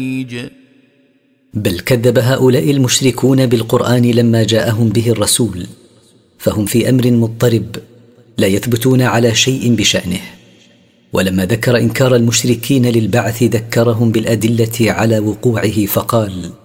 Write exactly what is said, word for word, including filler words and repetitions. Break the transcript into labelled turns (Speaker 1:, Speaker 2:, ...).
Speaker 1: بل كذب هؤلاء المشركون بالقرآن لما جاءهم به الرسول، فهم في أمر مضطرب لا يثبتون على شيء بشأنه. ولما ذكر إنكار المشركين للبعث ذكرهم بالأدلة على وقوعه فقال: